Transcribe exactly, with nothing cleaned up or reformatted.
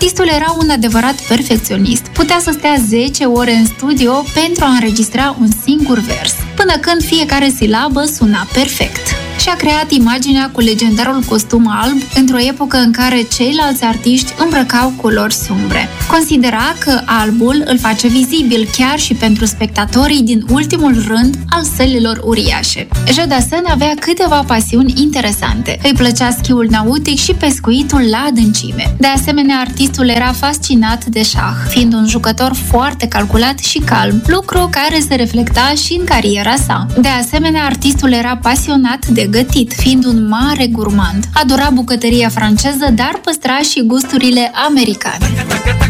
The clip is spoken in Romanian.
Artistul era un adevărat perfecționist. Putea să stea zece ore în studio pentru a înregistra un singur vers, până când fiecare silabă suna perfect. Și-a creat imaginea cu legendarul costum alb într-o epocă în care ceilalți artiști îmbrăcau culori sumbre. Considera că albul îl face vizibil chiar și pentru spectatorii din ultimul rând al sălilor uriașe. Jodassin avea câteva pasiuni interesante. Îi plăcea schiul nautic și pescuitul la adâncime. De asemenea, artistul era fascinat de șah, fiind un jucător foarte calculat și calm, lucru care se reflecta și în cariera sa. De asemenea, artistul era pasionat de gătit, fiind un mare gurmand. Adora bucătăria franceză, dar păstra și gusturile americane.